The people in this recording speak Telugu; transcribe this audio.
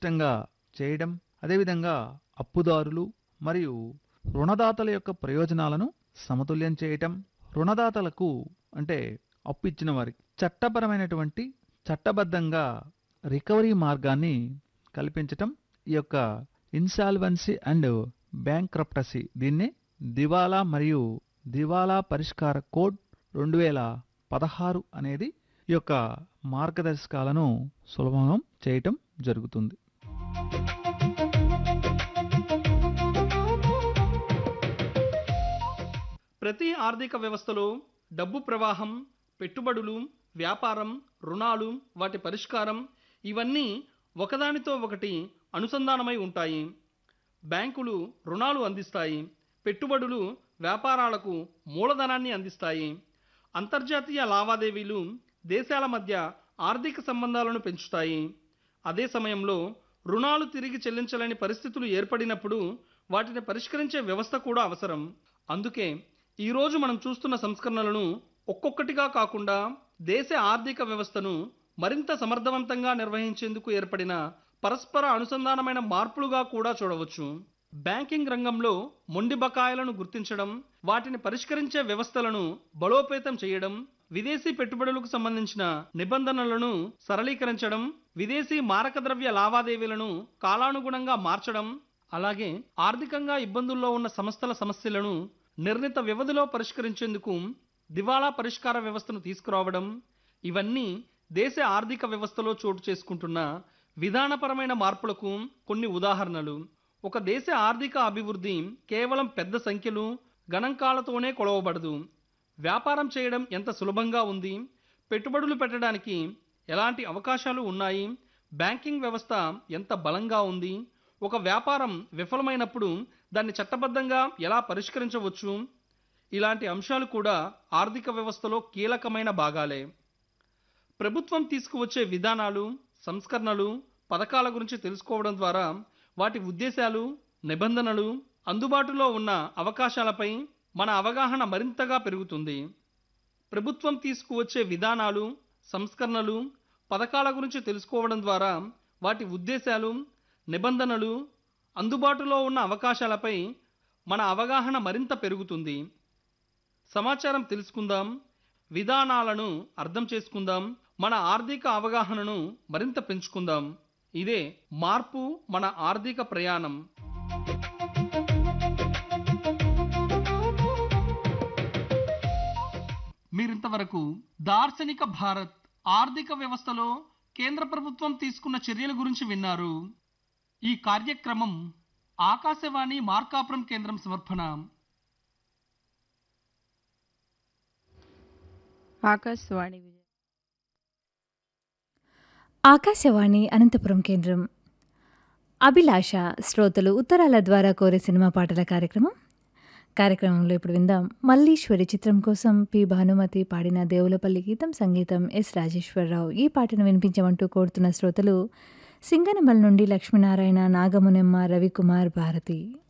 పటిష్టంగా చేయడం, అదేవిధంగా అప్పుదారులు మరియు రుణదాతల యొక్క ప్రయోజనాలను సమతుల్యం చేయటం, రుణదాతలకు అంటే అప్పు ఇచ్చిన వారికి చట్టపరమైనటువంటి చట్టబద్ధంగా రికవరీ మార్గాన్ని కల్పించటం ఈ యొక్క ఇన్సాల్వెన్సీ అండ్ బ్యాంక్రప్టసీ, దీన్ని దివాలా మరియు దివాలా పరిష్కార కోడ్ 2016 అనేది ఈ యొక్క మార్గదర్శకాలను సులభం చేయటం జరుగుతుంది. ప్రతి ఆర్థిక వ్యవస్థలో డబ్బు ప్రవాహం, పెట్టుబడులు, వ్యాపారం, రుణాలు, వాటి పరిష్కారం ఇవన్నీ ఒకదానితో ఒకటి అనుసంధానమై ఉంటాయి. బ్యాంకులు రుణాలు అందిస్తాయి, పెట్టుబడులు వ్యాపారాలకు మూలధనాన్ని అందిస్తాయి. అంతర్జాతీయ లావాదేవీలు దేశాల మధ్య ఆర్థిక సంబంధాలను పెంచుతాయి. అదే సమయంలో రుణాలు తిరిగి చెల్లించలేని పరిస్థితులు ఏర్పడినప్పుడు వాటిని పరిష్కరించే వ్యవస్థ కూడా అవసరం. అందుకే ఈరోజు మనం చూస్తున్న సంస్కరణలను ఒక్కొక్కటిగా కాకుండా దేశ ఆర్థిక వ్యవస్థను మరింత సమర్థవంతంగా నిర్వహించేందుకు ఏర్పడిన పరస్పర అనుసంధానమైన మార్పులుగా కూడా చూడవచ్చు. బ్యాంకింగ్ రంగంలో మొండి బకాయిలను గుర్తించడం, వాటిని పరిష్కరించే వ్యవస్థలను బలోపేతం చేయడం, విదేశీ పెట్టుబడులకు సంబంధించిన నిబంధనలను సరళీకరించడం, విదేశీ మారకద్రవ్య లావాదేవీలను కాలానుగుణంగా మార్చడం, అలాగే ఆర్థికంగా ఇబ్బందుల్లో ఉన్న సంస్థల సమస్యలను నిర్ణీత వ్యవధిలో పరిష్కరించేందుకు దివాళా పరిష్కార వ్యవస్థను తీసుకురావడం, ఇవన్నీ దేశ ఆర్థిక వ్యవస్థలో చోటు చేసుకుంటున్న విధానపరమైన మార్పులకు కొన్ని ఉదాహరణలు. ఒక దేశ ఆర్థిక అభివృద్ధి కేవలం పెద్ద సంఖ్యలు, గణాంకాలతోనే కొలవబడదు. వ్యాపారం చేయడం ఎంత సులభంగా ఉంది, పెట్టుబడులు పెట్టడానికి ఎలాంటి అవకాశాలు ఉన్నాయి, బ్యాంకింగ్ వ్యవస్థ ఎంత బలంగా ఉంది, ఒక వ్యాపారం విఫలమైనప్పుడు దాన్ని చట్టబద్ధంగా ఎలా పరిష్కరించవచ్చు, ఇలాంటి అంశాలు కూడా ఆర్థిక వ్యవస్థలో కీలకమైన భాగాలే. ప్రభుత్వం తీసుకువచ్చే విధానాలు, సంస్కరణలు, పథకాల గురించి తెలుసుకోవడం ద్వారా వాటి ఉద్దేశాలు, నిబంధనలు, అందుబాటులో ఉన్న అవకాశాలపై మన అవగాహన మరింతగా పెరుగుతుంది. ప్రభుత్వం తీసుకువచ్చే విధానాలు, సంస్కరణలు, పథకాల గురించి తెలుసుకోవడం ద్వారా వాటి ఉద్దేశాలు, నిబంధనలు, అందుబాటులో ఉన్న అవకాశాలపై మన అవగాహన మరింత పెరుగుతుంది. సమాచారం తెలుసుకుందాం, విధానాలను అర్థం చేసుకుందాం, మన ఆర్థిక అవగాహనను మరింత పెంచుకుందాం. ఇదే మార్పు మన ఆర్థిక ప్రయాణం. మీరింతవరకు దార్శనిక భారత్ ఆర్థిక వ్యవస్థలో కేంద్ర ప్రభుత్వం తీసుకున్న చర్యల గురించి విన్నారు. ఈ కార్యక్రమం ఆకాశవాణి మార్కాపురం కేంద్రం సమర్పణ. ఆకాశవాణి అనంతపురం కేంద్రం. అభిలాష శ్రోతలు ఉత్తరాల ద్వారా కోరే సినిమా పాటల కార్యక్రమంలో ఇప్పుడు విందాం. మల్లీశ్వరి చిత్రం కోసం పి భానుమతి పాడిన దేవులపల్లి గీతం, సంగీతం ఎస్ రాజేశ్వరరావు. ఈ పాటను వినిపించమంటూ కోరుతున్న శ్రోతలు సింగనమల్ నుండి లక్ష్మీనారాయణ, నాగమునెమ్మ, రవికుమార్, భారతి.